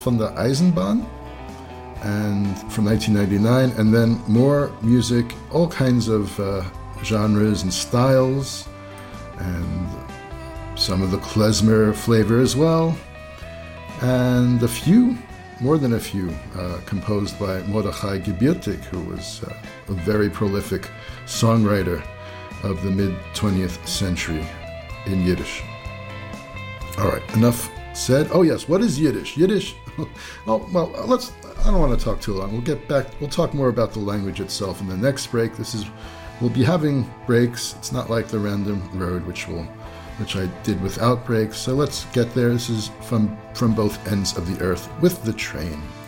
von der Eisenbahn, and from 1999, and then more music, all kinds of genres and styles, and some of the klezmer flavor as well, and more than a few, composed by Mordechai Gebirtig, who was a very prolific songwriter of the mid-20th century in Yiddish. All right, enough said. Oh yes, what is Yiddish? Yiddish, oh, well, I don't want to talk too long. We'll talk more about the language itself in the next break. We'll be having breaks. It's not like the Random Road, which I did without breaks. So let's get there. This is from both ends of the earth with the train.